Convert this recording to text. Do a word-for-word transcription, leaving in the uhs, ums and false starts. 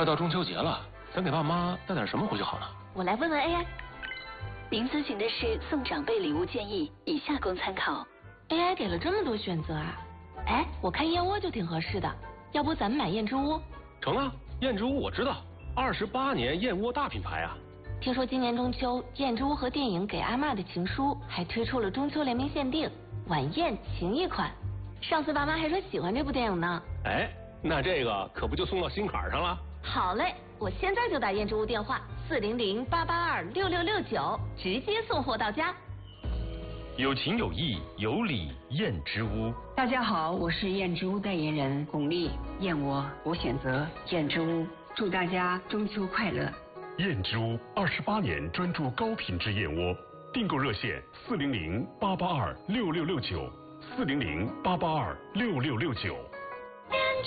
快到中秋节了，咱给爸妈带点什么回去好呢？ 我来问问 A I。您咨询的是送长辈礼物建议，以下供参考。 A I 给了这么多选择啊！哎，我看燕窝就挺合适的，要不咱们买燕之屋？ 成啊，燕之屋我知道，二十八年燕窝大品牌啊。 听说今年中秋，燕之屋和电影《给阿嬷的情书》还推出了中秋联名限定晚宴情谊款。上次爸妈还说喜欢这部电影呢。 哎，那这个可不就送到心坎上了？ 好嘞，我现在就打燕之屋电话四零零八八二六六六九，直接送货到家。 有情有义有礼燕之屋。 大家好，我是燕之屋代言人巩俐。燕窝我选择燕之屋，祝大家中秋快乐。 燕之屋二十八年专注高品质燕窝，订购热线四零零八八二六六六九，四零零八八二六六六九。